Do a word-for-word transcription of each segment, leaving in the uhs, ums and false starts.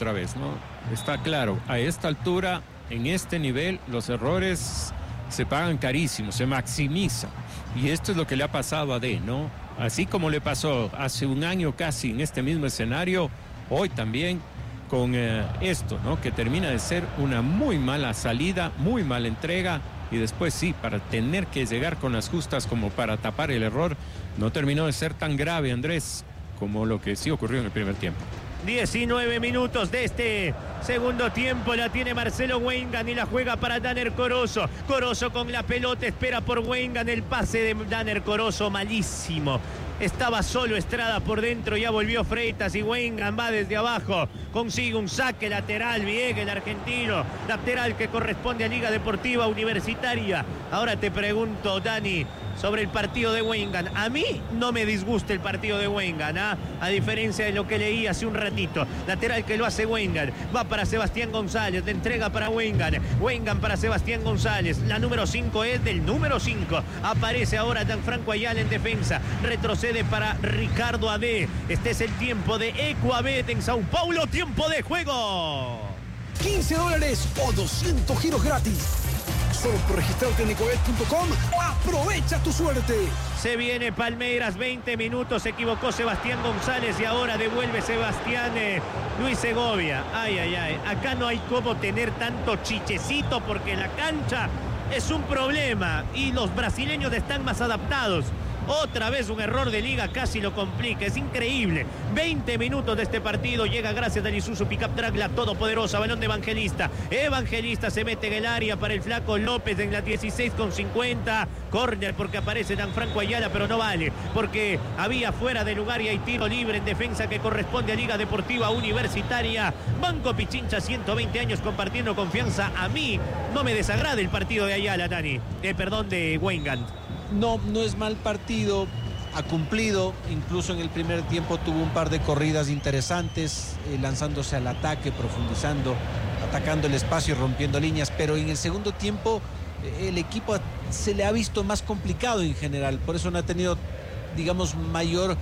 otra vez, ¿no? Está claro, a esta altura, en este nivel, los errores se pagan carísimo, se maximizan. Y esto es lo que le ha pasado a D, ¿no? Así como le pasó hace un año casi en este mismo escenario, hoy también con eh, esto, ¿no? Que termina de ser una muy mala salida, muy mala entrega, y después sí, para tener que llegar con las justas como para tapar el error, no terminó de ser tan grave, Andrés, como lo que sí ocurrió en el primer tiempo. diecinueve minutos de este segundo tiempo, la tiene Marcelo Wengan y la juega para Danner Corozo. Corozo con la pelota, espera por Wengan, el pase de Danner Corozo malísimo. Estaba solo Estrada por dentro, ya volvió Freitas y Wengan va desde abajo. Consigue un saque lateral, bien el argentino. Lateral que corresponde a Liga Deportiva Universitaria. Ahora te pregunto, Dani, sobre el partido de Wengan. A mí no me disgusta el partido de Wengan, ¿ah? A diferencia de lo que leí hace un ratito. Lateral que lo hace Wengan. Va para Sebastián González, le entrega para Wengan. Wengan para Sebastián González. La número cinco es del número cinco. Aparece ahora Gianfranco Ayala en defensa. Retrocede para Ricardo Abé. Este es el tiempo de Ecuabet en Sao Paulo. Tiempo de juego. quince dólares o doscientos giros gratis. Solo por registrarte en ecuabet punto com, aprovecha tu suerte. Se viene Palmeiras, veinte minutos, se equivocó Sebastián González y ahora devuelve Sebastián eh, Luis Segovia. Ay, ay, ay, acá no hay cómo tener tanto chichecito porque la cancha es un problema y los brasileños están más adaptados. Otra vez un error de Liga, casi lo complica, es increíble. veinte minutos de este partido, llega gracias al Isuzu Pickup Drag, la todopoderosa, balón de Evangelista. Evangelista se mete en el área para el flaco López en la dieciséis con cincuenta. Córner porque aparece Gianfranco Ayala, pero no vale, porque había fuera de lugar y hay tiro libre en defensa que corresponde a Liga Deportiva Universitaria. Banco Pichincha, ciento veinte años compartiendo confianza. A mí no me desagrada el partido de Ayala, Dani. Eh, perdón, de Wengan. No, no es mal partido, ha cumplido, incluso en el primer tiempo tuvo un par de corridas interesantes, eh, lanzándose al ataque, profundizando, atacando el espacio y rompiendo líneas, pero en el segundo tiempo eh, el equipo se le ha visto más complicado en general, por eso no ha tenido, digamos, mayor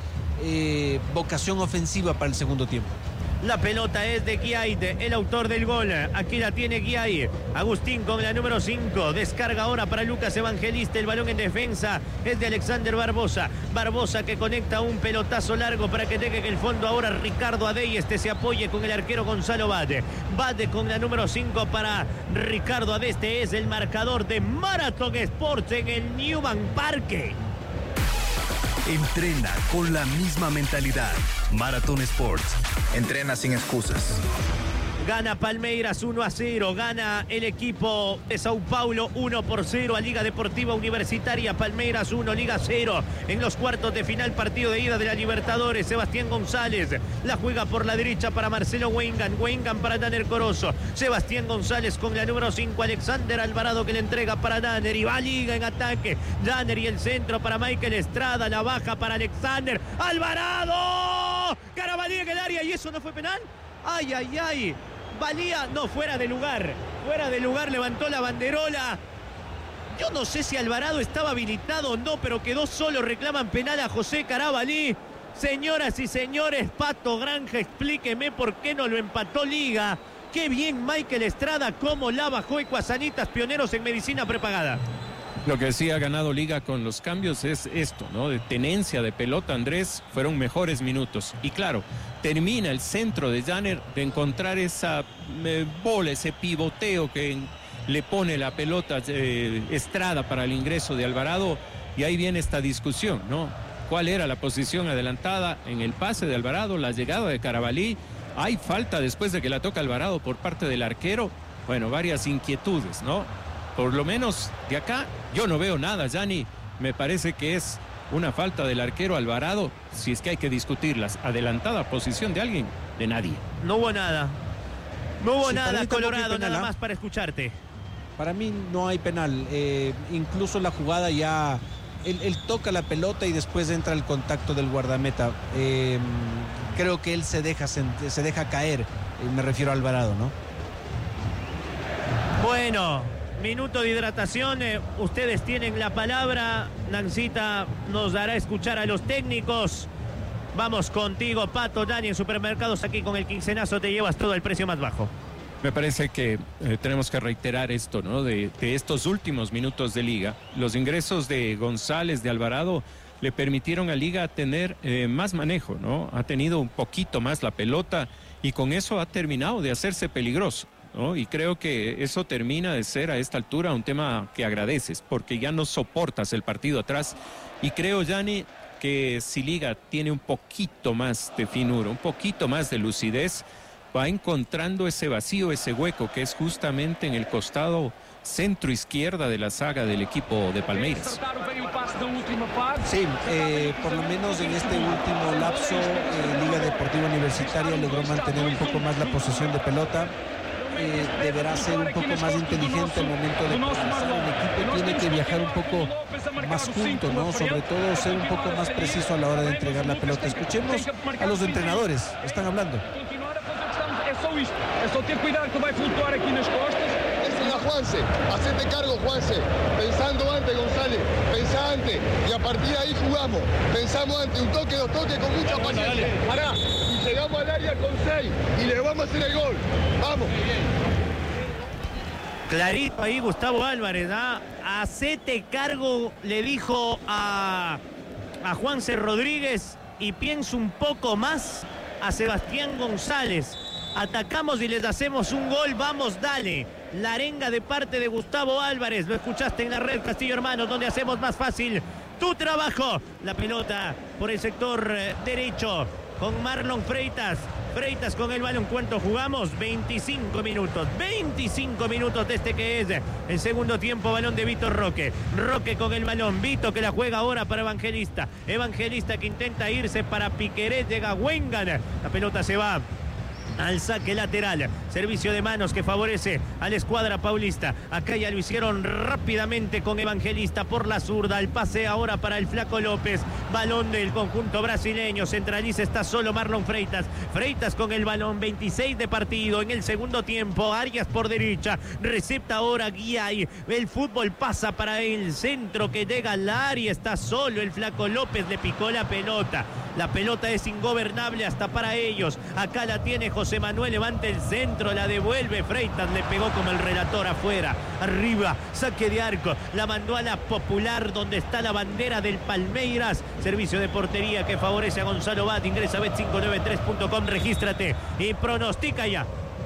eh, vocación ofensiva para el segundo tiempo. La pelota es de Guiaide, el autor del gol. Aquí la tiene Guiaide. Agustín con la número cinco. Descarga ahora para Lucas Evangelista. El balón en defensa es de Alexander Barbosa. Barbosa que conecta un pelotazo largo para que llegue en el fondo ahora Ricardo Ade y este se apoye con el arquero Gonzalo Bade. Bade con la número cinco para Ricardo Ade. Este es el marcador de Marathon Sports en el Newman Parque. Entrena con la misma mentalidad. Marathon Sports. Entrena sin excusas. Gana Palmeiras uno a cero, gana el equipo de Sao Paulo uno por cero a Liga Deportiva Universitaria. Palmeiras uno, Liga cero. En los cuartos de final, partido de ida de la Libertadores. Sebastián González la juega por la derecha para Marcelo Wengan. Wengan para Danner Corozo. Sebastián González con la número cinco. Alexander Alvarado que le entrega para Danner y va a Liga en ataque. Danner y el centro para Michael Estrada. La baja para Alexander Alvarado. Carabalí en el área y eso no fue penal. Ay, ay, ay. Valía, no, fuera de lugar. Fuera de lugar, levantó la banderola. Yo no sé si Alvarado estaba habilitado o no, pero quedó solo. Reclaman penal a José Carabalí. Señoras y señores, Pato Granja, explíqueme por qué no lo empató Liga. Qué bien Michael Estrada, cómo la bajó Ecuasanitas, pioneros en medicina prepagada. Lo que sí ha ganado Liga con los cambios es esto, ¿no? De tenencia de pelota, Andrés, fueron mejores minutos. Y claro, termina el centro de Danner de encontrar esa eh, bola, ese pivoteo que le pone la pelota eh, Estrada para el ingreso de Alvarado. Y ahí viene esta discusión, ¿no? ¿Cuál era la posición adelantada en el pase de Alvarado, la llegada de Carabalí? ¿Hay falta después de que la toca Alvarado por parte del arquero? Bueno, varias inquietudes, ¿no? Por lo menos de acá yo no veo nada, Yanni. Me parece que es una falta del arquero Alvarado, si es que hay que discutirlas. Adelantada posición de alguien, de nadie. No hubo nada. No hubo Sí, nada, Colorado, penal, nada ¿eh? más para escucharte. Para mí no hay penal. Eh, incluso la jugada ya... Él, él toca la pelota y después entra el contacto del guardameta. Eh, creo que él se deja, se deja caer. Eh, me refiero a Alvarado, ¿no? Bueno, minuto de hidratación. Eh, ustedes tienen la palabra. Nancita nos dará a escuchar a los técnicos. Vamos contigo, Pato, Dani, en Supermercados. Aquí con el quincenazo te llevas todo el precio más bajo. Me parece que eh, tenemos que reiterar esto, ¿no? De, de estos últimos minutos de Liga. Los ingresos de González, de Alvarado, le permitieron a Liga tener eh, más manejo, ¿no? Ha tenido un poquito más la pelota y con eso ha terminado de hacerse peligroso, ¿no? Y creo que eso termina de ser a esta altura un tema que agradeces, porque ya no soportas el partido atrás. Y creo, Yanni, que si Liga tiene un poquito más de finura, un poquito más de lucidez, va encontrando ese vacío, ese hueco que es justamente en el costado centro izquierda de la saga del equipo de Palmeiras. Sí, eh, por lo menos en este último lapso, eh, Liga Deportiva Universitaria logró mantener un poco más la posesión de pelota. Eh, deberá ser un poco más inteligente al momento de progresar. El equipo tiene que viajar un poco más junto, ¿no? Sobre todo ser un poco más preciso a la hora de entregar la pelota. Escuchemos a los entrenadores, están hablando. É só ter cuidado que vai flutuar aqui nas costas. Esa es la Juanse, hacete cargo, Juanse. Pensando antes, González, pensá antes. Y a partir de ahí jugamos. Pensamos antes, un toque, dos toques con mucha paciencia. Pará, y llegamos al área con seis y le vamos a hacer el gol. Vamos. Clarito ahí Gustavo Álvarez, ¿ah? Hacete cargo, le dijo a, a Juanse Rodríguez, y pienso un poco más a Sebastián González. Atacamos y les hacemos un gol, vamos, dale. La arenga de parte de Gustavo Álvarez, lo escuchaste en la red Castillo Hermanos, donde hacemos más fácil tu trabajo. La pelota por el sector eh, derecho con Marlon Freitas. Freitas con el balón. ¿Cuánto jugamos? veinticinco minutos. veinticinco minutos de este que es el segundo tiempo. Balón de Vitor Roque. Roque con el balón. Vito que la juega ahora para Evangelista. Evangelista que intenta irse para Piquerez. Llega Wengan. La pelota se va al saque lateral, servicio de manos que favorece a la escuadra paulista. Acá ya lo hicieron rápidamente con Evangelista por la zurda, el pase ahora para el Flaco López, balón del conjunto brasileño, centraliza, está solo Marlon Freitas, Freitas con el balón, veintiséis de partido en el segundo tiempo, Arias por derecha, recepta ahora Guiay, el fútbol pasa para el centro que llega al área, está solo el Flaco López, le picó la pelota, la pelota es ingobernable hasta para ellos, acá la tiene José José Manuel, levanta el centro, la devuelve Freitas, le pegó como el relator afuera, arriba, saque de arco, la mandó a la Popular donde está la bandera del Palmeiras, servicio de portería que favorece a Gonzalo Bat, ingresa a bet cinco nueve tres punto com, regístrate y pronostica ya.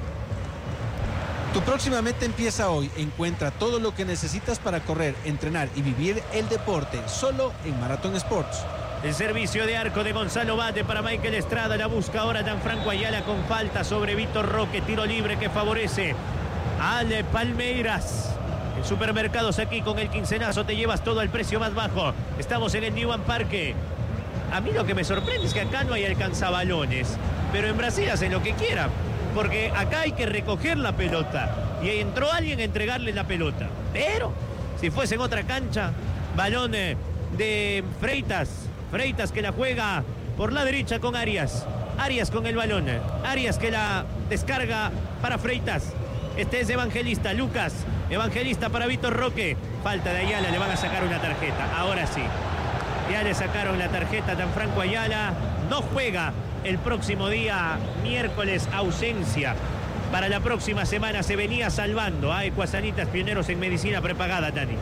Tu próxima meta empieza hoy. Encuentra todo lo que necesitas para correr, entrenar y vivir el deporte solo en Marathon Sports. El servicio de arco de Gonzalo Bate para Michael Estrada. La busca ahora Gianfranco Ayala con falta sobre Vitor Roque. Tiro libre que favorece al Palmeiras. En Supermercados aquí con el quincenazo te llevas todo al precio más bajo. Estamos en el Newman Parque. A mí lo que me sorprende es que acá no hay alcanzabalones. Pero en Brasil hacen lo que quieran. Porque acá hay que recoger la pelota. Y entró alguien a entregarle la pelota. Pero si fuese en otra cancha, balón de Freitas. Freitas que la juega por la derecha con Arias. Arias con el balón. Arias que la descarga para Freitas. Este es Evangelista. Lucas. Evangelista para Vitor Roque. Falta de Ayala. Le van a sacar una tarjeta. Ahora sí. Ya le sacaron la tarjeta a Gianfranco Ayala. No juega el próximo día. Miércoles, ausencia. Para la próxima semana se venía salvando a Ecuasanitas, pioneros en medicina prepagada, Dani.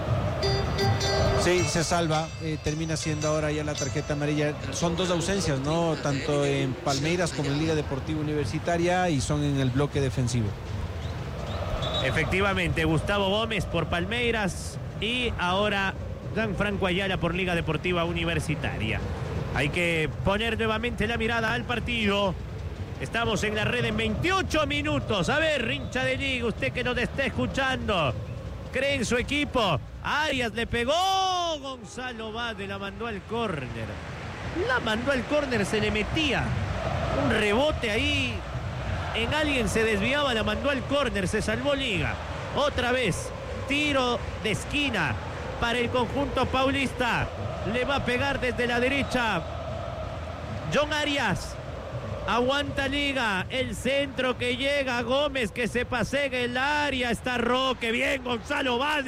Sí, se salva, eh, termina siendo ahora ya la tarjeta amarilla. Son dos ausencias, ¿no? Tanto en Palmeiras como en Liga Deportiva Universitaria, y son en el bloque defensivo. Efectivamente, Gustavo Gómez por Palmeiras y ahora Gianfranco Ayala por Liga Deportiva Universitaria. Hay que poner nuevamente la mirada al partido. Estamos en la red en veintiocho minutos. A ver, hincha de Liga, usted que nos está escuchando, ¿cree en su equipo? Arias le pegó, Gonzalo Bade la mandó al córner. La mandó al córner, se le metía un rebote ahí. En alguien se desviaba, la mandó al córner, se salvó Liga. Otra vez, tiro de esquina para el conjunto paulista. Le va a pegar desde la derecha John Arias. Aguanta Liga, el centro que llega, Gómez que se pasea en el área, está Roque, bien Gonzalo Bade,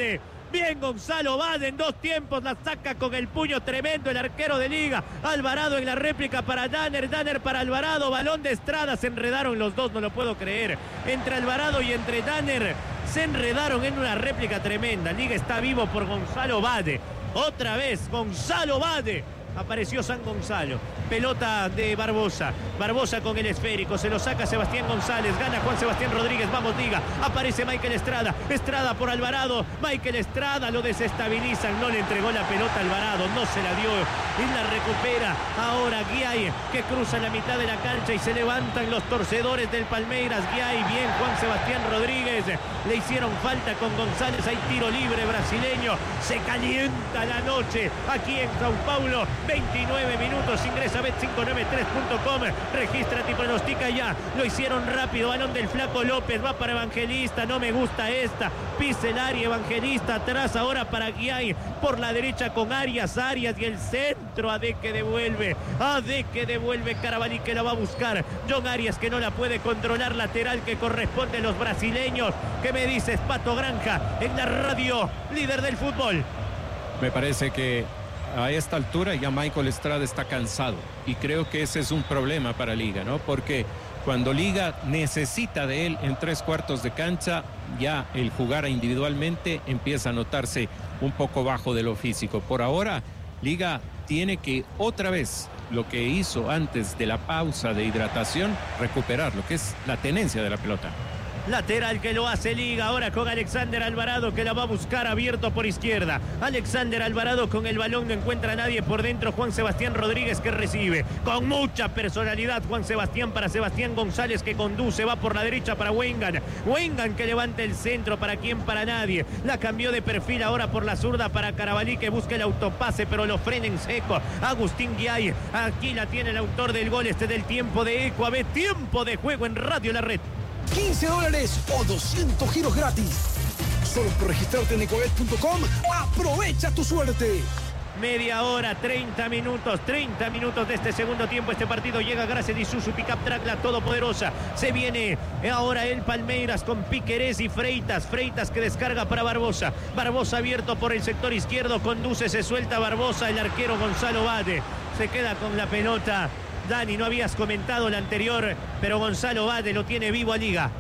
Bien Gonzalo Bade en dos tiempos, la saca con el puño tremendo el arquero de Liga. Alvarado en la réplica para Danner, Danner para Alvarado, balón de Estrada, se enredaron los dos, no lo puedo creer. Entre Alvarado y entre Danner se enredaron en una réplica tremenda. Liga está vivo por Gonzalo Bade. Otra vez Gonzalo Bade. Apareció San Gonzalo, pelota de Barbosa, Barbosa con el esférico, se lo saca Sebastián González, gana Juan Sebastián Rodríguez, vamos Liga, aparece Michael Estrada, Estrada por Alvarado, Michael Estrada, lo desestabilizan, no le entregó la pelota a Alvarado, no se la dio y la recupera ahora Guiay, que cruza la mitad de la cancha y se levantan los torcedores del Palmeiras. Guiay, bien Juan Sebastián Rodríguez, le hicieron falta con González, hay tiro libre brasileño, se calienta la noche aquí en Sao Paulo. veintinueve minutos, ingresa bet cinco noventa y tres punto com, registra y pronostica ya, lo hicieron rápido, balón del Flaco López, va para Evangelista, no me gusta esta, pisa el área Evangelista, atrás ahora para Guiay, por la derecha con Arias, Arias y el centro, Ade que devuelve, Ade que devuelve, Carabalí que la va a buscar, John Arias que no la puede controlar, lateral que corresponde a los brasileños. ¿Qué me dices, Pato Granja, en la radio, líder del fútbol? Me parece que a esta altura ya Michael Estrada está cansado y creo que ese es un problema para Liga, ¿no? Porque cuando Liga necesita de él en tres cuartos de cancha, ya el jugar individualmente empieza a notarse un poco bajo de lo físico. Por ahora, Liga tiene que otra vez, lo que hizo antes de la pausa de hidratación, recuperar lo que es la tenencia de la pelota. Lateral que lo hace Liga ahora con Alexander Alvarado que la va a buscar abierto por izquierda. Alexander Alvarado con el balón, no encuentra a nadie por dentro. Juan Sebastián Rodríguez que recibe con mucha personalidad. Juan Sebastián para Sebastián González que conduce, va por la derecha para Wengan. Wengan que levanta el centro, para quién, para nadie. La cambió de perfil ahora por la zurda para Carabalí que busca el autopase pero lo frena en seco. Agustín Guiay, aquí la tiene el autor del gol este del tiempo de Ecuador. Tiempo de juego en Radio La Red. quince dólares o doscientos giros gratis. Solo por registrarte en ecuabet punto com, aprovecha tu suerte. Media hora, treinta minutos, treinta minutos de este segundo tiempo. Este partido llega gracias a Isuzu Pickup Track, la todopoderosa. Se viene ahora el Palmeiras con Piquerés y Freitas. Freitas que descarga para Barbosa. Barbosa abierto por el sector izquierdo, conduce, se suelta Barbosa. El arquero Gonzalo Bade se queda con la pelota. Dani, no habías comentado la anterior, pero Gonzalo Bade lo tiene vivo a Liga.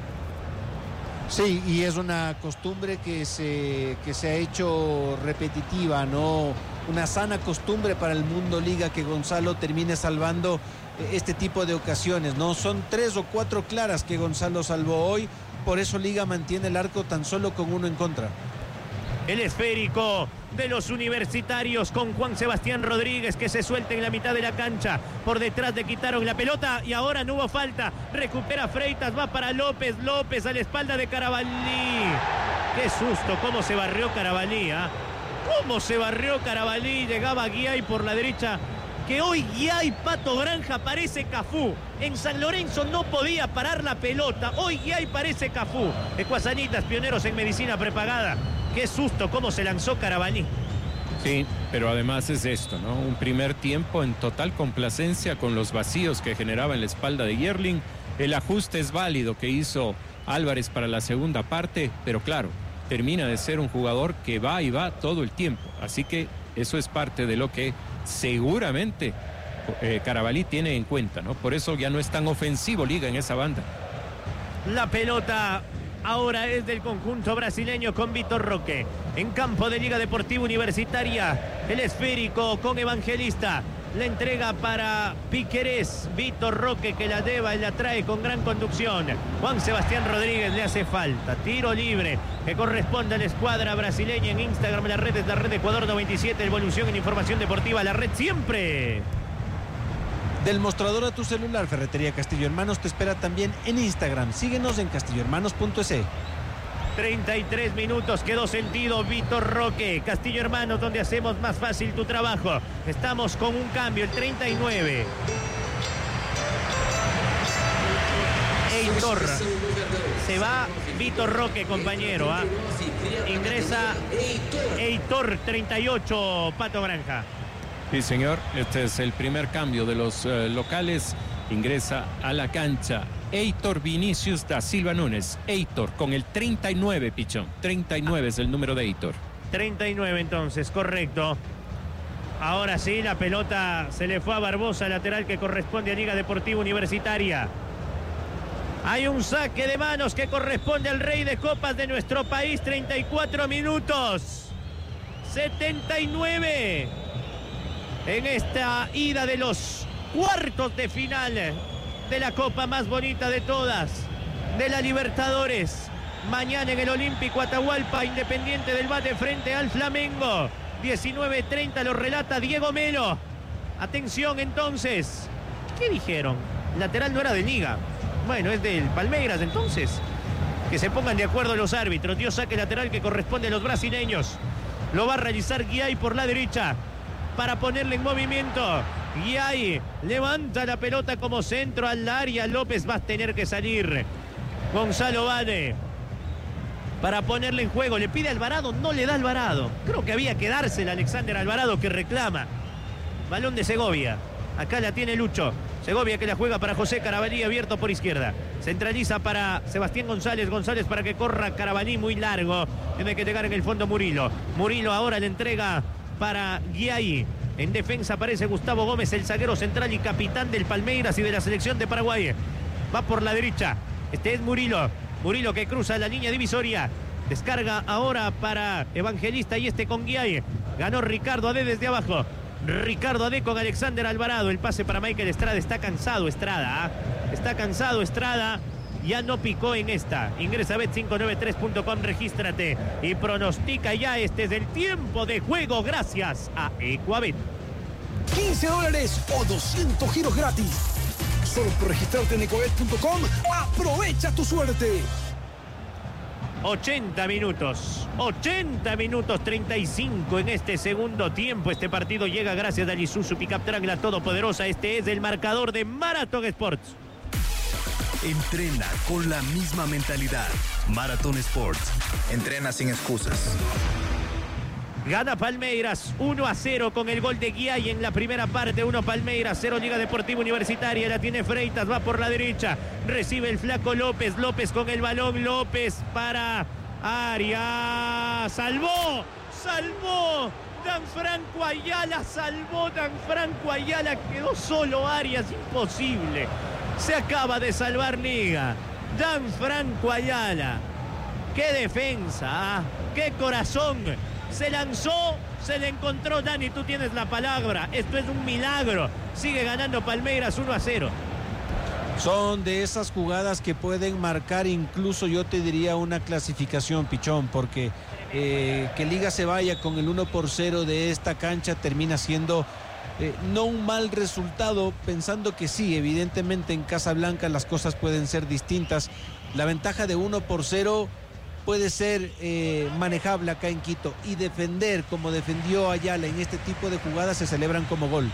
Sí, y es una costumbre que se, que se ha hecho repetitiva, ¿no? Una sana costumbre para el mundo Liga que Gonzalo termine salvando este tipo de ocasiones, ¿no? Son tres o cuatro claras que Gonzalo salvó hoy, por eso Liga mantiene el arco tan solo con uno en contra. El esférico de los universitarios con Juan Sebastián Rodríguez que se suelta en la mitad de la cancha. Por detrás le quitaron la pelota y ahora no hubo falta. Recupera Freitas, va para López. López a la espalda de Carabalí. Qué susto, cómo se barrió Carabalí, ¿eh? Cómo se barrió Carabalí. Llegaba Guiay por la derecha. Que hoy Guiay, Pato Granja, parece Cafú. En San Lorenzo no podía parar la pelota. Hoy Guiay parece Cafú. Ecuasanitas, pioneros en medicina prepagada. Qué susto, cómo se lanzó Carabalí. Sí, pero además es esto, ¿no? Un primer tiempo en total complacencia con los vacíos que generaba en la espalda de Yerling. El ajuste es válido que hizo Álvarez para la segunda parte, pero claro, termina de ser un jugador que va y va todo el tiempo. Así que eso es parte de lo que seguramente eh, Carabalí tiene en cuenta, ¿no? Por eso ya no es tan ofensivo Liga en esa banda. La pelota ahora es del conjunto brasileño con Vitor Roque. En campo de Liga Deportiva Universitaria, el esférico con Evangelista. La entrega para Piquerés. Vitor Roque que la lleva y la trae con gran conducción. Juan Sebastián Rodríguez le hace falta. Tiro libre que corresponde a la escuadra brasileña. En Instagram la red es la red Ecuador noventa y siete. Evolución en información deportiva. La red siempre. Del mostrador a tu celular, Ferretería Castillo Hermanos te espera también en Instagram. Síguenos en castillo hermanos punto es. treinta y tres minutos, quedó sentido Vitor Roque. Castillo Hermanos, donde hacemos más fácil tu trabajo. Estamos con un cambio, el treinta y nueve. Heitor. Se va Vitor Roque, compañero. ¿eh? Ingresa Heitor, treinta y ocho, Pato Granja. Sí, señor. Este es el primer cambio de los uh, locales. Ingresa a la cancha Heitor Vinicius da Silva Núñez. Heitor con el treinta y nueve, Pichón. treinta y nueve es el número de Heitor. treinta y nueve entonces, correcto. Ahora sí, la pelota se le fue a Barbosa, lateral que corresponde a Liga Deportiva Universitaria. Hay un saque de manos que corresponde al rey de copas de nuestro país, treinta y cuatro minutos. setenta y nueve en esta ida de los cuartos de final de la copa más bonita de todas, de la Libertadores. Mañana en el Olímpico Atahualpa, Independiente del Valle frente al Flamengo. diecinueve treinta lo relata Diego Melo. Atención entonces. ¿Qué dijeron? Lateral no era de Liga. Bueno, es del Palmeiras entonces. Que se pongan de acuerdo los árbitros. Dio saque lateral que corresponde a los brasileños. Lo va a realizar Guiay por la derecha para ponerle en movimiento. Guiay levanta la pelota como centro al área. López va a tener que salir. Gonzalo Valle para ponerle en juego. Le pide a Alvarado, no le da Alvarado. Creo que había que dársela a Alexander Alvarado, que reclama. Balón de Segovia. Acá la tiene Lucho. Segovia que la juega para José Carabalí, abierto por izquierda. Centraliza para Sebastián González. González para que corra Carabalí, muy largo. Tiene que llegar en el fondo Murilo. Murilo ahora le entrega para Guiay. En defensa aparece Gustavo Gómez, el zaguero central y capitán del Palmeiras y de la selección de Paraguay. Va por la derecha. Este es Murilo. Murilo que cruza la línea divisoria. Descarga ahora para Evangelista y este con Guiay. Ganó Ricardo Ade desde abajo. Ricardo Ade con Alexander Alvarado. El pase para Michael Estrada. Está cansado Estrada. ¿eh? Está cansado Estrada. Ya no picó en esta. Ingresa a bet cinco nueve tres punto com, regístrate y pronostica ya. Este es el tiempo de juego gracias a Ecuabet. quince dólares o doscientos giros gratis. Solo por registrarte en ecuabet punto com. Aprovecha tu suerte. ochenta minutos, ochenta minutos, treinta y cinco en este segundo tiempo. Este partido llega gracias a Isuzu Pickup Truck, la todopoderosa. Este es el marcador de Marathon Sports. Entrena con la misma mentalidad. Marathon Sports. Entrena sin excusas. Gana Palmeiras uno a cero con el gol de Guiay en la primera parte. uno Palmeiras, cero Liga Deportiva Universitaria. La tiene Freitas, va por la derecha. Recibe el flaco López. López con el balón. López para Arias. Salvó, salvó. Dan Franco Ayala, salvó Dan Franco Ayala. Quedó solo Arias, imposible. Se acaba de salvar Liga. Dan Franco Ayala. Qué defensa, ¿eh? Qué corazón. Se lanzó, se le encontró. Dani, tú tienes la palabra. Esto es un milagro. Sigue ganando Palmeiras uno a cero. Son de esas jugadas que pueden marcar incluso, yo te diría, una clasificación, Pichón, porque eh, que Liga se vaya con el uno por cero de esta cancha termina siendo eh, no un mal resultado, pensando que sí, evidentemente en Casablanca las cosas pueden ser distintas. La ventaja de uno por cero puede ser eh, manejable acá en Quito, y defender como defendió Ayala en este tipo de jugadas se celebran como gol.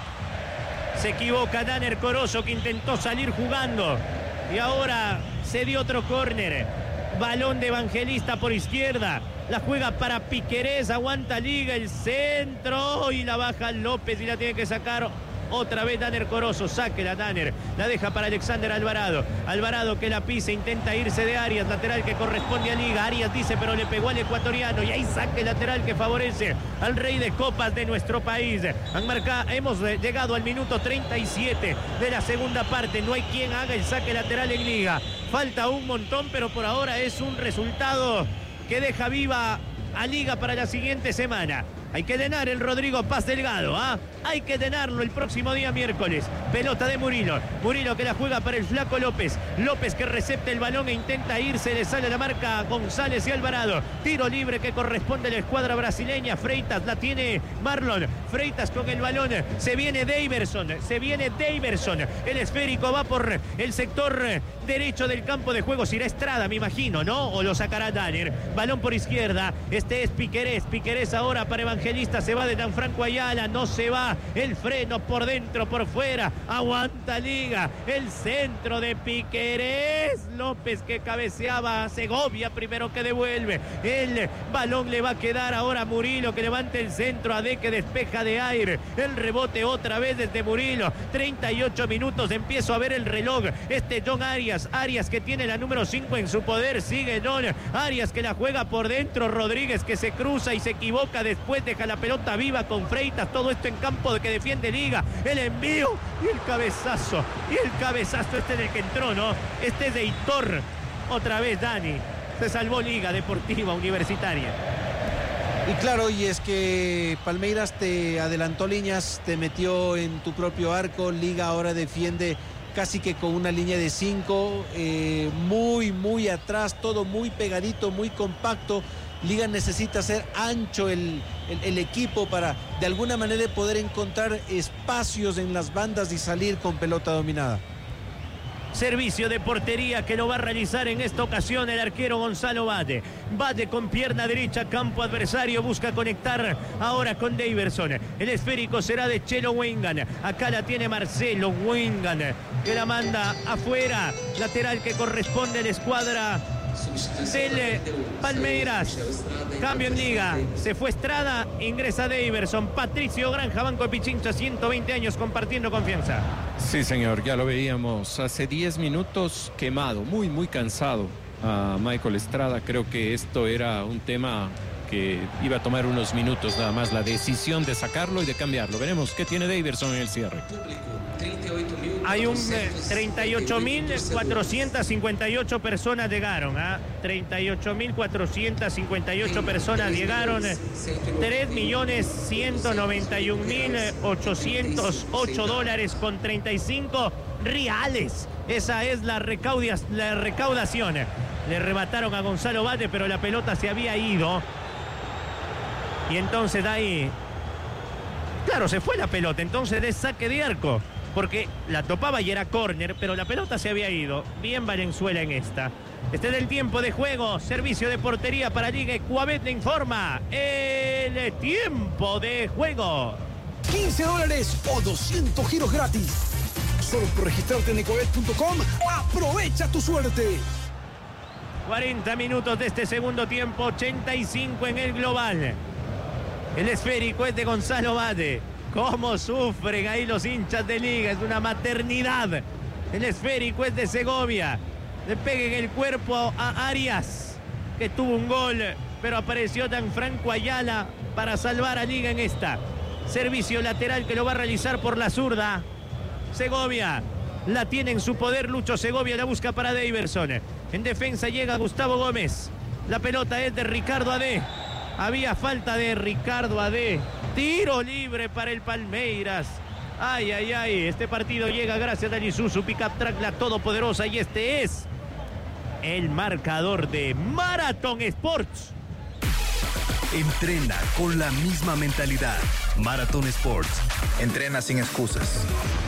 Se equivoca Danner Corozo, que intentó salir jugando y ahora se dio otro córner. Balón de Evangelista por izquierda, la juega para Piquerés, aguanta Liga, el centro y la baja López y la tiene que sacar otra vez Danner Corozo. Sáquela Danner, la deja para Alexander Alvarado. Alvarado que la pisa, intenta irse de Arias, lateral que corresponde a Liga. Arias dice, pero le pegó al ecuatoriano y ahí saque lateral que favorece al rey de copas de nuestro país. Han marcado, hemos llegado al minuto treinta y siete de la segunda parte. No hay quien haga el saque lateral en Liga. Falta un montón, pero por ahora es un resultado que deja viva a Liga para la siguiente semana. Hay que llenar el Rodrigo Paz Delgado, ¿ah? Hay que llenarlo el próximo día miércoles. Pelota de Murilo. Murilo que la juega para el flaco López. López que recepta el balón e intenta irse. Le sale la marca González y Alvarado. Tiro libre que corresponde a la escuadra brasileña. Freitas la tiene Marlon. Freitas con el balón. Se viene Daverson. Se viene Daverson. El esférico va por el sector derecho del campo de juego. Irá Estrada, me imagino, ¿no? O lo sacará Danner. Balón por izquierda. Este es Piquerés. Piquerés ahora para Evangelista. Se va de Dan Franco Ayala. No se va. El freno por dentro, por fuera. Aguanta Liga. El centro de Piquerés. López que cabeceaba. Segovia primero que devuelve. El balón le va a quedar ahora a Murilo, que levanta el centro. Ade que despeja de aire. El rebote otra vez desde Murilo. treinta y ocho minutos. Empiezo a ver el reloj. Este John Arias Arias. Arias que tiene la número cinco en su poder. Sigue Don. Arias que la juega por dentro. Rodríguez que se cruza y se equivoca. Después deja la pelota viva con Freitas. Todo esto en campo de que defiende Liga. El envío y el cabezazo. Y el cabezazo este en el que entró, ¿no? Este es de Hitor. Otra vez Dani. Se salvó Liga Deportiva Universitaria. Y claro, y es que Palmeiras te adelantó líneas, te metió en tu propio arco. Liga ahora defiende casi que con una línea de cinco, eh, muy, muy atrás, todo muy pegadito, muy compacto. Liga necesita ser ancho el, el, el equipo para de alguna manera poder encontrar espacios en las bandas y salir con pelota dominada. Servicio de portería que lo va a realizar en esta ocasión el arquero Gonzalo Bade. Bade con pierna derecha, campo adversario, busca conectar ahora con Daverson. El esférico será de Chelo Wengan. Acá la tiene Marcelo Wengan, que la manda afuera. Lateral que corresponde a la escuadra del Palmeiras. Cambio en Liga. Se fue Estrada, ingresa Daverson. Patricio Granja, Banco de Pichincha, ciento veinte años compartiendo confianza. Sí, señor, ya lo veíamos hace diez minutos quemado, muy, muy cansado a Michael Estrada. Creo que esto era un tema que iba a tomar unos minutos nada más, la decisión de sacarlo y de cambiarlo. Veremos qué tiene Daverson en el cierre. Hay un eh, treinta y ocho mil cuatrocientas cincuenta y ocho personas llegaron, ¿eh? treinta y ocho mil cuatrocientas cincuenta y ocho personas llegaron, tres millones ciento noventa y un mil ochocientos ocho dólares con treinta y cinco reales. Esa es la, recaudia, la recaudación. Le remataron a Gonzalo Bade, pero la pelota se había ido. Y entonces ahí, claro, se fue la pelota, entonces es saque de arco. Porque la topaba y era córner, pero la pelota se había ido. Bien Valenzuela en esta. Este es el tiempo de juego. Servicio de portería para Liga. Ecuabet le informa. El tiempo de juego. quince dólares o doscientos giros gratis. Solo por registrarte en ecuabet punto com. Aprovecha tu suerte. cuarenta minutos de este segundo tiempo. ochenta y cinco en el global. El esférico es de Gonzalo Bade. Cómo sufren ahí los hinchas de Liga, es una maternidad. El esférico es de Segovia. Le peguen el cuerpo a Arias, que tuvo un gol, pero apareció tan Franco Ayala para salvar a Liga en esta. Servicio lateral que lo va a realizar por la zurda. Segovia la tiene en su poder. Lucho Segovia la busca para Daverson. En defensa llega Gustavo Gómez. La pelota es de Ricardo Ade. Había falta de Ricardo Ade. Tiro libre para el Palmeiras. Ay, ay, ay. Este partido llega gracias a Isuzu Pickup Track, la todopoderosa. Y este es el marcador de Marathon Sports. Entrena con la misma mentalidad. Marathon Sports. Entrena sin excusas.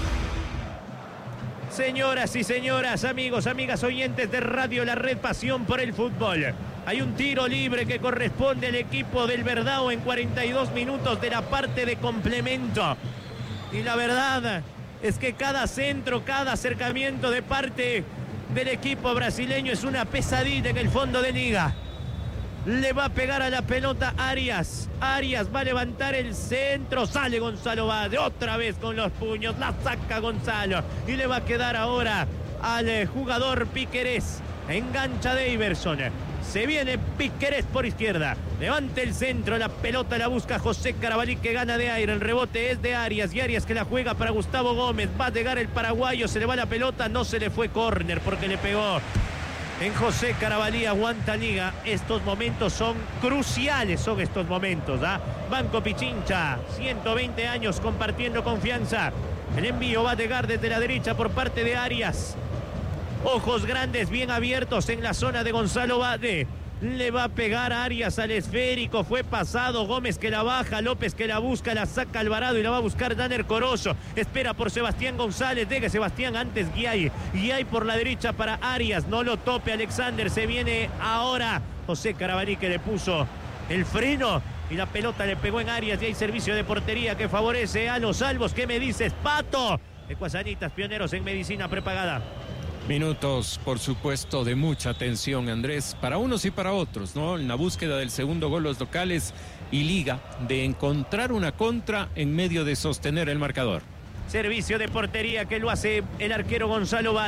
Señoras y señoras, amigos, amigas oyentes de Radio La Red, pasión por el fútbol. Hay un tiro libre que corresponde al equipo del Verdão en cuarenta y dos minutos de la parte de complemento. Y la verdad es que cada centro, cada acercamiento de parte del equipo brasileño es una pesadilla en el fondo de Liga. Le va a pegar a la pelota Arias. Arias va a levantar el centro. Sale Gonzalo Bade otra vez con los puños. La saca Gonzalo. Y le va a quedar ahora al jugador Piquerés. Engancha Daverson. Se viene Piquerés por izquierda. Levanta el centro. La pelota la busca José Carabalí, que gana de aire. El rebote es de Arias. Y Arias que la juega para Gustavo Gómez. Va a llegar el paraguayo. Se le va la pelota. No se le fue córner porque le pegó en José Carabalí. Aguanta Liga. Estos momentos son cruciales. Son estos momentos. ¿ah? Banco Pichincha. ciento veinte años compartiendo confianza. El envío va a llegar desde la derecha por parte de Arias. Ojos grandes bien abiertos en la zona de Gonzalo Bade. Le va a pegar a Arias al esférico. Fue pasado. Gómez que la baja. López que la busca. La saca Alvarado y la va a buscar Danner Corozo. Espera por Sebastián González. Deje Sebastián antes Guiay. Guiay por la derecha para Arias. No lo tope Alexander. Se viene ahora José Carabalí, que le puso el freno. Y la pelota le pegó en Arias. Y hay servicio de portería que favorece a los salvos. ¿Qué me dices, Pato? Ecuasanitas, pioneros en medicina prepagada. Minutos, por supuesto, de mucha tensión, Andrés, para unos y para otros, ¿no? En la búsqueda del segundo gol los locales y Liga de encontrar una contra en medio de sostener el marcador. Servicio de portería que lo hace el arquero Gonzalo Bade.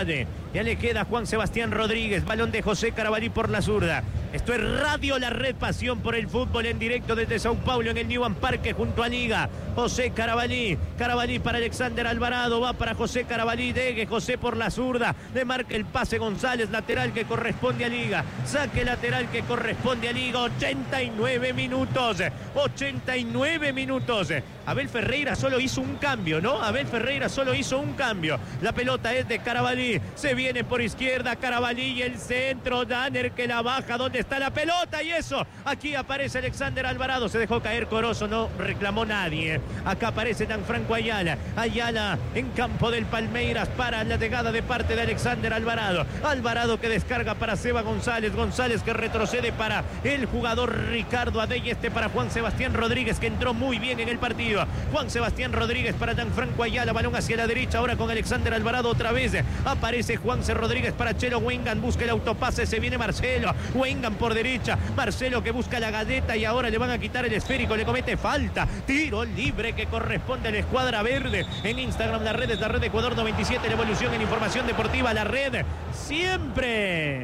Ya le queda Juan Sebastián Rodríguez. Balón de José Carabalí por la zurda. Esto es Radio La Red, pasión por el fútbol en directo desde Sao Paulo en el Newman Parque junto a Liga. José Carabalí, Carabalí para Alexander Alvarado, va para José Carabalí, Degue, José por la zurda, le marca el pase González, lateral que corresponde a Liga, saque lateral que corresponde a Liga, ochenta y nueve minutos, ochenta y nueve minutos. Abel Ferreira solo hizo un cambio, ¿no? Abel Ferreira solo hizo un cambio. La pelota es de Carabalí, se viene por izquierda Carabalí y el centro, Danner que la baja, ¿dónde está la pelota? Y eso, aquí aparece Alexander Alvarado, se dejó caer Corozo, no reclamó nadie. Acá aparece Gianfranco Ayala, Ayala en campo del Palmeiras para la llegada de parte de Alexander Alvarado. Alvarado que descarga para Seba González, González que retrocede para el jugador Ricardo Adey, este para Juan Sebastián Rodríguez que entró muy bien en el partido. Juan Sebastián Rodríguez para Gianfranco Ayala, balón hacia la derecha ahora con Alexander Alvarado otra vez. Aparece Juanse Rodríguez para Chelo Wengan, busca el autopase, se viene Marcelo, Wengan por derecha, Marcelo que busca la galleta y ahora le van a quitar el esférico, le comete falta, tiro libre que corresponde a la escuadra verde. En Instagram la red es la red de Ecuador noventa y siete, la evolución en información deportiva, la red siempre.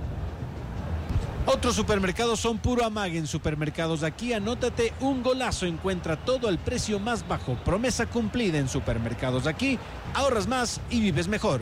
Otros supermercados son puro amague. En Supermercados Aquí, anótate un golazo, encuentra todo al precio más bajo. Promesa cumplida en Supermercados Aquí, ahorras más y vives mejor.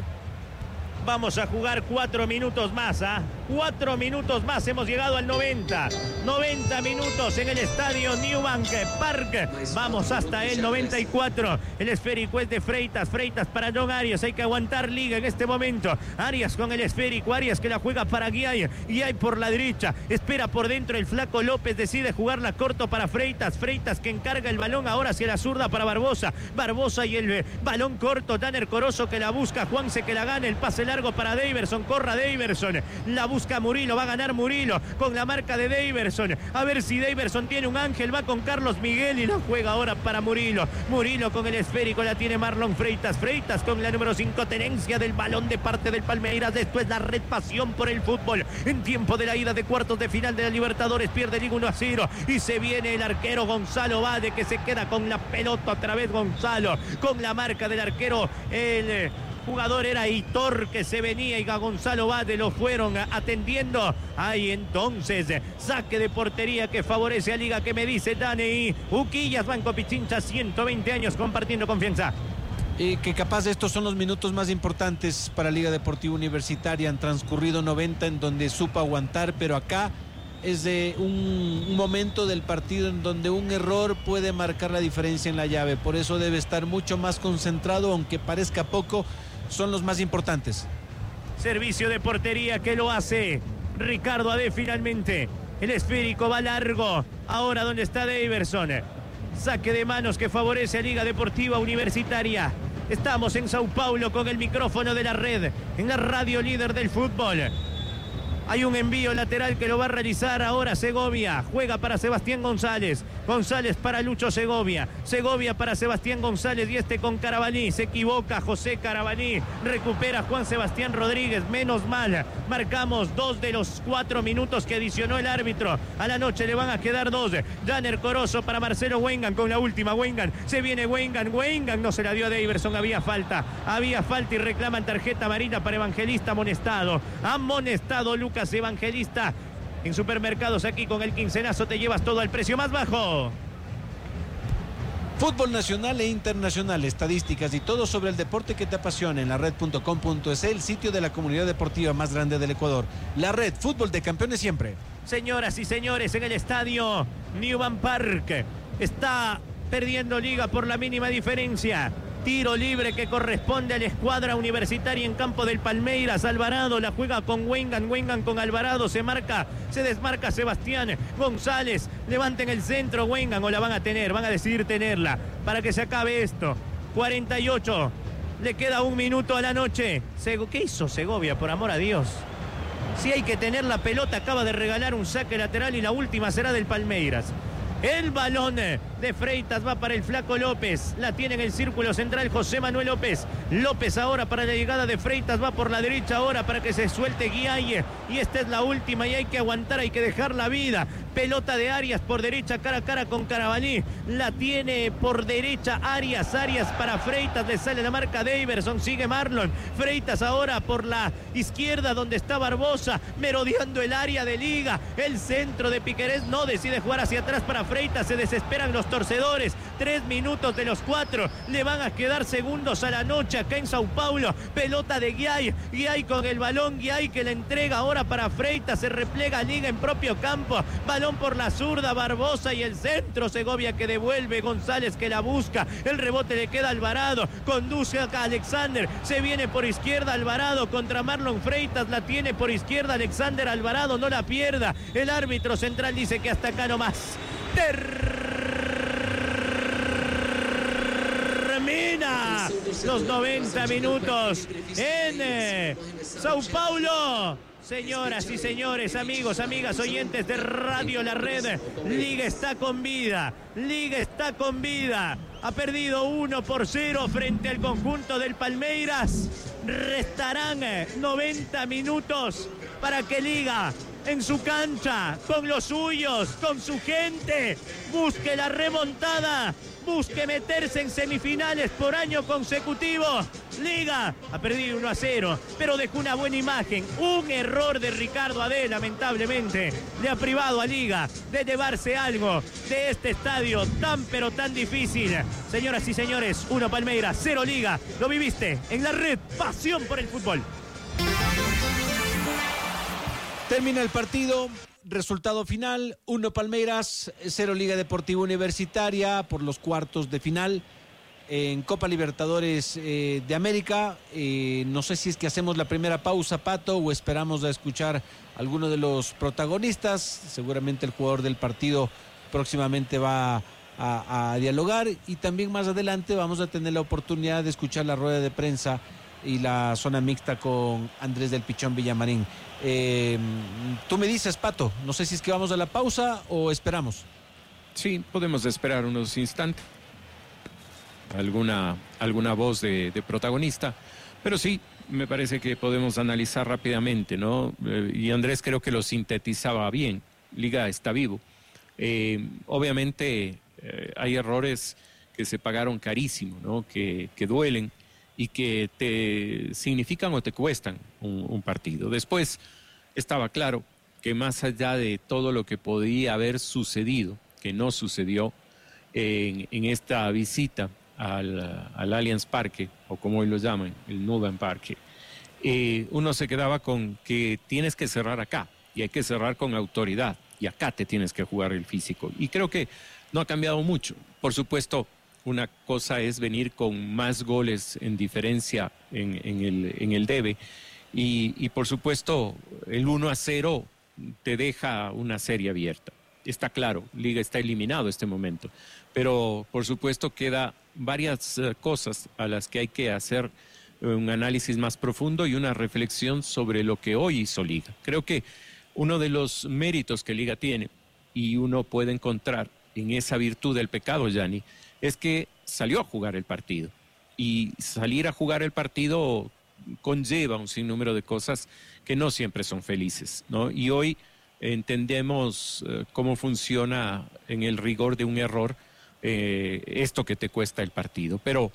Vamos a jugar cuatro minutos más, ¿ah? ¿eh? Cuatro minutos más, hemos llegado al noventa. noventa minutos en el estadio Newbank Park. Vamos hasta el noventa y cuatro. El esférico es de Freitas. Freitas para John Arias. Hay que aguantar Liga en este momento. Arias con el esférico. Arias que la juega para Guiay. Guiay por la derecha. Espera por dentro el flaco López. Decide jugarla corto para Freitas. Freitas que encarga el balón ahora hacia la zurda para Barbosa. Barbosa y el eh, balón corto. Danner Corozo que la busca. Juanse que la gana. El pase largo para Daverson. Corra Daverson. La busca Murilo. Va a ganar Murilo con la marca de Daverson. A ver si Daverson tiene un ángel. Va con Carlos Miguel y la juega ahora para Murilo. Murilo con el esférico. La tiene Marlon Freitas. Freitas con la número cinco. Tenencia del balón de parte del Palmeiras. Esto es la red pasión por el fútbol. En tiempo de la ida de cuartos de final de la Libertadores. Pierde Liga uno a cero. Y se viene el arquero Gonzalo Bade que se queda con la pelota otra vez Gonzalo. Con la marca del arquero el jugador era Hitor que se venía y a Gonzalo Bade lo fueron atendiendo. Ahí entonces saque de portería que favorece a Liga, que me dice Dani Uquillas. Banco Pichincha, ciento veinte años compartiendo confianza. Y que capaz estos son los minutos más importantes para Liga Deportiva Universitaria. Han transcurrido noventa en donde supo aguantar, pero acá es de un, un momento del partido en donde un error puede marcar la diferencia en la llave. Por eso debe estar mucho más concentrado, aunque parezca poco. Son los más importantes. Servicio de portería que lo hace Ricardo Ade finalmente. El esférico va largo. Ahora donde está Daverson. Saque de manos que favorece a Liga Deportiva Universitaria. Estamos en Sao Paulo con el micrófono de la red, en la radio líder del fútbol. Hay un envío lateral que lo va a realizar ahora Segovia. Juega para Sebastián González. González para Lucho Segovia. Segovia para Sebastián González y este con Carabalí. Se equivoca José Carabalí. Recupera Juan Sebastián Rodríguez. Menos mal. Marcamos dos de los cuatro minutos que adicionó el árbitro. A la noche le van a quedar dos. Danner Corozo para Marcelo Wengan con la última. Wengan. Se viene Wengan. Wengan no se la dio a Daverson. Había falta. Había falta y reclaman tarjeta amarilla para Evangelista amonestado. Amonestado Lucas Evangelista. En Supermercados Aquí con el quincenazo te llevas todo al precio más bajo. Fútbol nacional e internacional, estadísticas y todo sobre el deporte que te apasiona en la red punto com punto es, el sitio de la comunidad deportiva más grande del Ecuador. La red, fútbol de campeones siempre. Señoras y señores, en el estadio Newman Park está perdiendo Liga por la mínima diferencia. Tiro libre que corresponde a la escuadra universitaria en campo del Palmeiras. Alvarado la juega con Wengan. Wengan con Alvarado. Se marca, se desmarca Sebastián González. Levanten el centro Wengan o la van a tener. Van a decidir tenerla para que se acabe esto. cuarenta y ocho. Le queda un minuto a la noche. ¿Qué hizo Segovia, por amor a Dios? Si hay que tener la pelota, acaba de regalar un saque lateral y la última será del Palmeiras. El balón de de Freitas va para el Flaco López. La tiene en el círculo central José Manuel López. López ahora para la llegada de Freitas, va por la derecha ahora para que se suelte Guiaye. Y esta es la última y hay que aguantar, hay que dejar la vida. Pelota de Arias por derecha, cara a cara con Carabalí. La tiene por derecha Arias. Arias para Freitas, le sale la marca de Iverson, sigue Marlon. Freitas ahora por la izquierda donde está Barbosa, merodeando el área de Liga. El centro de Piquerés no decide jugar hacia atrás para Freitas, se desesperan los torcedores. Tres minutos de los cuatro, le van a quedar segundos a la noche acá en Sao Paulo. Pelota de Guiay, Guiay con el balón, Guiay que la entrega ahora para Freitas, se replega Liga en propio campo. Balón por la zurda, Barbosa y el centro, Segovia que devuelve, González que la busca, el rebote le queda a Alvarado, conduce acá Alexander, se viene por izquierda Alvarado contra Marlon Freitas, la tiene por izquierda Alexander Alvarado, no la pierda. El árbitro central dice que hasta acá nomás. Termina los noventa minutos en eh, Sao Paulo. Señoras y señores, amigos, amigas, oyentes de Radio La Red, Liga está con vida, Liga está con vida. Ha perdido uno por cero frente al conjunto del Palmeiras. Restarán noventa minutos para que Liga, en su cancha, con los suyos, con su gente, busque la remontada, busque meterse en semifinales por año consecutivo. Liga ha perdido uno a cero, pero dejó una buena imagen. Un error de Ricardo Adé, lamentablemente, le ha privado a Liga de llevarse algo de este estadio tan pero tan difícil. Señoras y señores, uno Palmeiras, cero Liga. Lo viviste en La Red, pasión por el fútbol. Termina el partido, resultado final, uno Palmeiras, cero Liga Deportiva Universitaria por los cuartos de final en Copa Libertadores eh, de América. Eh, no sé si es que hacemos la primera pausa, Pato, o esperamos a escuchar a alguno de los protagonistas. Seguramente el jugador del partido próximamente va a, a dialogar, y también más adelante vamos a tener la oportunidad de escuchar la rueda de prensa y la zona mixta con Andrés del Pichón Villamarín. Eh, tú me dices, Pato, no sé si es que vamos a la pausa o esperamos. Sí, podemos esperar unos instantes. Alguna, alguna voz de, de protagonista, pero sí, me parece que podemos analizar rápidamente, ¿no? Eh, y Andrés creo que lo sintetizaba bien. Liga está vivo. Eh, obviamente eh, hay errores que se pagaron carísimo, ¿no? Que, que duelen y que te significan o te cuestan un, un partido. Después estaba claro que más allá de todo lo que podía haber sucedido, que no sucedió en, en esta visita al, al Allianz Parque, o como hoy lo llaman, el Nubank Parque, eh, uno se quedaba con que tienes que cerrar acá, y hay que cerrar con autoridad, y acá te tienes que jugar el físico. Y creo que no ha cambiado mucho. Por supuesto, una cosa es venir con más goles en diferencia en, en, el, en el debe, y, y por supuesto el uno a cero te deja una serie abierta. Está claro, Liga está eliminado en este momento, pero por supuesto queda varias uh, cosas a las que hay que hacer un análisis más profundo y una reflexión sobre lo que hoy hizo Liga. Creo que uno de los méritos que Liga tiene, y uno puede encontrar en esa virtud del pecado, Gianni, es que salió a jugar el partido, y salir a jugar el partido conlleva un sinnúmero de cosas que no siempre son felices, ¿no? Y hoy entendemos eh, cómo funciona en el rigor de un error eh, esto que te cuesta el partido, pero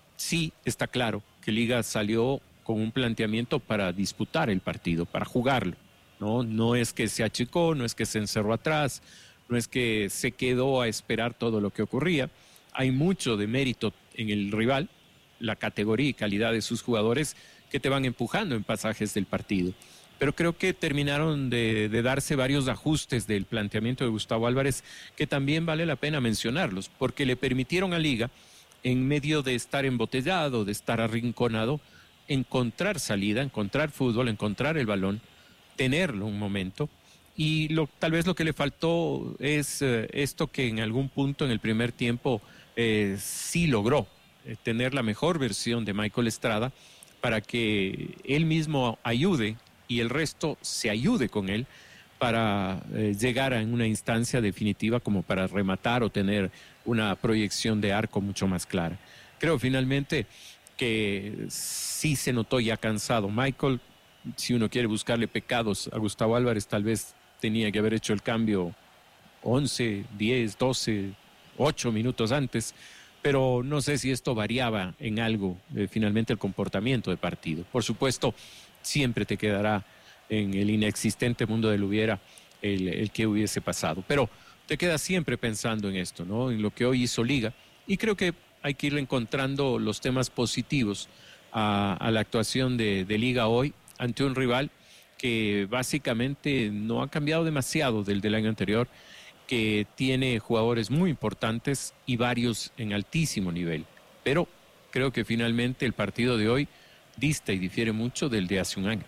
sí está claro que Liga salió con un planteamiento para disputar el partido, para jugarlo, ¿no? No es que se achicó, no es que se encerró atrás, no es que se quedó a esperar todo lo que ocurría. Hay mucho de mérito en el rival, la categoría y calidad de sus jugadores que te van empujando en pasajes del partido. Pero creo que terminaron de, de darse varios ajustes del planteamiento de Gustavo Álvarez que también vale la pena mencionarlos, porque le permitieron a Liga, en medio de estar embotellado, de estar arrinconado, encontrar salida, encontrar fútbol, encontrar el balón, tenerlo un momento. Y lo, tal vez lo que le faltó es eh, esto que en algún punto en el primer tiempo eh, sí logró, eh, tener la mejor versión de Michael Estrada para que él mismo ayude y el resto se ayude con él para eh, llegar a una instancia definitiva como para rematar o tener una proyección de arco mucho más clara. Creo finalmente que sí se notó ya cansado Michael. Si uno quiere buscarle pecados a Gustavo Álvarez, tal vez tenía que haber hecho el cambio once, diez, doce, ocho minutos antes, pero no sé si esto variaba en algo eh, finalmente el comportamiento de partido. Por supuesto, siempre te quedará en el inexistente mundo del hubiera el, el que hubiese pasado, pero te quedas siempre pensando en esto, ¿no? En lo que hoy hizo Liga, y creo que hay que ir encontrando los temas positivos a, a la actuación de, de Liga hoy ante un rival que básicamente no ha cambiado demasiado del del año anterior, que tiene jugadores muy importantes y varios en altísimo nivel. Pero creo que finalmente el partido de hoy dista y difiere mucho del de hace un año.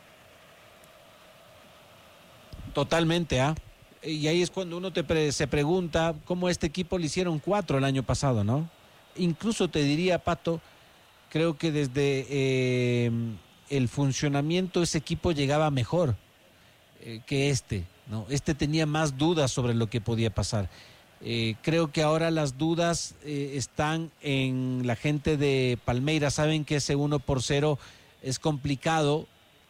Totalmente, ¿ah? ¿eh? Y ahí es cuando uno te pre- se pregunta cómo a este equipo le hicieron cuatro el año pasado, ¿no? Incluso te diría, Pato, creo que desde eh, el funcionamiento ese equipo llegaba mejor eh, que este, ¿no? Este tenía más dudas sobre lo que podía pasar. Eh, creo que ahora las dudas eh, están en la gente de Palmeiras. Saben que ese uno por cero es complicado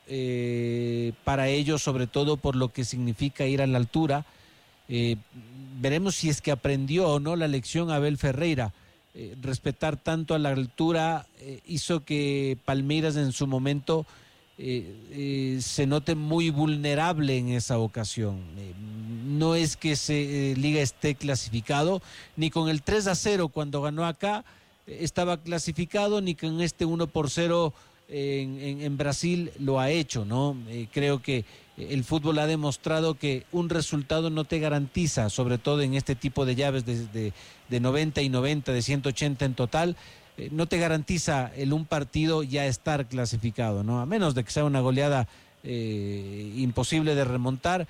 eh, para ellos, sobre todo por lo que significa ir a la altura. Eh, veremos si es que aprendió o no la lección Abel Ferreira. Eh, respetar tanto a la altura eh, hizo que Palmeiras en su momento eh, eh, se note muy vulnerable en esa ocasión. Eh, no es que se eh, Liga esté clasificado, ni con el tres a cero cuando ganó acá eh, estaba clasificado, ni con este uno por cero en, en, en Brasil lo ha hecho, ¿no? Eh, creo que el fútbol ha demostrado que un resultado no te garantiza, sobre todo en este tipo de llaves de, de, de noventa y noventa, de ciento ochenta en total, eh, no te garantiza el un partido ya estar clasificado, ¿no? A menos de que sea una goleada eh, imposible de remontar,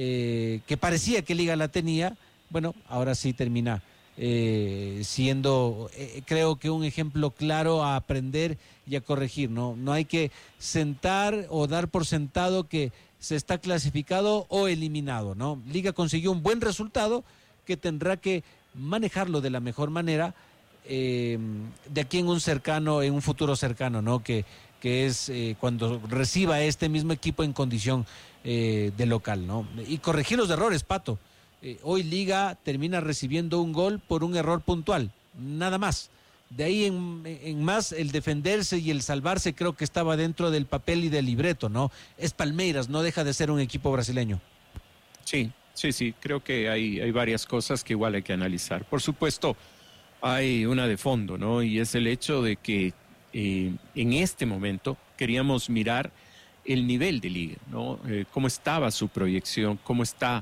eh, que parecía que Liga la tenía. Bueno, ahora sí termina eh, siendo, eh, creo que un ejemplo claro a aprender y a corregir, ¿no? No hay que sentar o dar por sentado que se está clasificado o eliminado, ¿no? Liga consiguió un buen resultado que tendrá que manejarlo de la mejor manera eh, de aquí en un cercano, en un futuro cercano, ¿no? Que, que es eh, cuando reciba este mismo equipo en condición eh, de local, ¿no? Y corregir los errores, Pato. Eh, hoy Liga termina recibiendo un gol por un error puntual, nada más. De ahí en, en más, el defenderse y el salvarse creo que estaba dentro del papel y del libreto, ¿no? Es Palmeiras, no deja de ser un equipo brasileño. Sí, sí, sí, creo que hay, hay varias cosas que igual hay que analizar. Por supuesto, hay una de fondo, ¿no? Y es el hecho de que eh, en este momento queríamos mirar el nivel de Liga, ¿no? Eh, cómo estaba su proyección, cómo está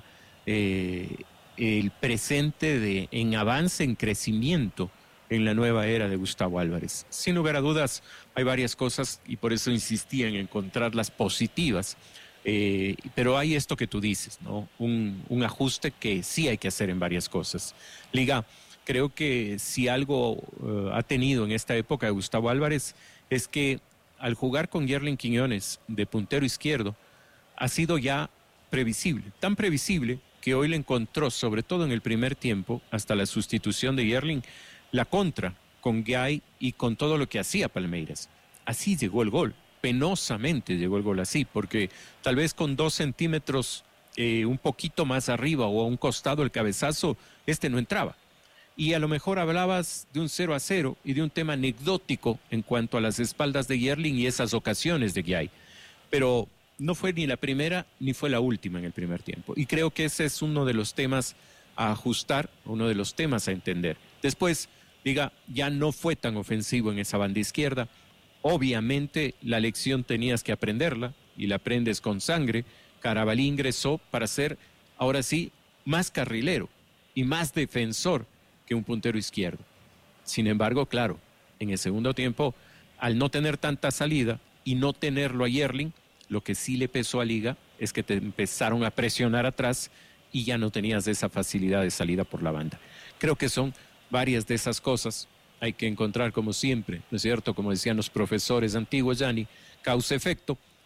eh, el presente de, en avance, en crecimiento en la nueva era de Gustavo Álvarez. Sin lugar a dudas, hay varias cosas y por eso insistía en encontrarlas positivas, eh, pero hay esto que tú dices, ¿no? Un, un ajuste que sí hay que hacer en varias cosas. Liga, creo que si algo uh, ha tenido en esta época de Gustavo Álvarez es que al jugar con Yerlin Quiñones de puntero izquierdo, ha sido ya previsible, tan previsible que hoy le encontró, sobre todo en el primer tiempo, hasta la sustitución de Yerlin, la contra con Guay y con todo lo que hacía Palmeiras. Así llegó el gol, penosamente llegó el gol así, porque tal vez con dos centímetros eh, un poquito más arriba o a un costado el cabezazo, este no entraba. Y a lo mejor hablabas de un cero a cero y de un tema anecdótico en cuanto a las espaldas de Yerlin y esas ocasiones de Guay. Pero no fue ni la primera ni fue la última en el primer tiempo. Y creo que ese es uno de los temas a ajustar, uno de los temas a entender. Después, Liga ya no fue tan ofensivo en esa banda izquierda. Obviamente la lección tenías que aprenderla y la aprendes con sangre. Carabalí ingresó para ser, ahora sí, más carrilero y más defensor que un puntero izquierdo. Sin embargo, claro, en el segundo tiempo, al no tener tanta salida y no tenerlo a Yerlin, lo que sí le pesó a Liga es que te empezaron a presionar atrás y ya no tenías esa facilidad de salida por la banda. Creo que son varias de esas cosas. Hay que encontrar, como siempre, ¿no es cierto? Como decían los profesores antiguos, Yanni, causa-efecto,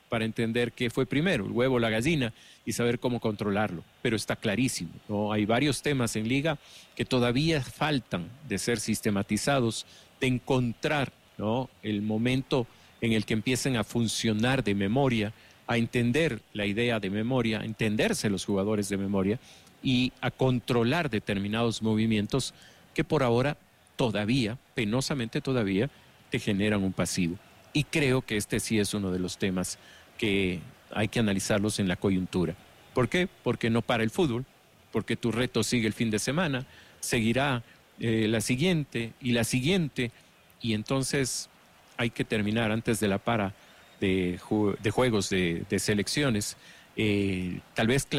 para entender qué fue primero, el huevo o la gallina, y saber cómo controlarlo. Pero está clarísimo, ¿no? Hay varios temas en Liga que todavía faltan de ser sistematizados, de encontrar, ¿no?, el momento en el que empiecen a funcionar de memoria, a entender la idea de memoria, a entenderse los jugadores de memoria y a controlar determinados movimientos que por ahora todavía, penosamente todavía, te generan un pasivo. Y creo que este sí es uno de los temas que hay que analizarlos en la coyuntura. ¿Por qué? Porque no para el fútbol, porque tu reto sigue el fin de semana, seguirá eh, la siguiente y la siguiente, y entonces hay que terminar antes de la para de, ju- de juegos de, de selecciones, eh, tal vez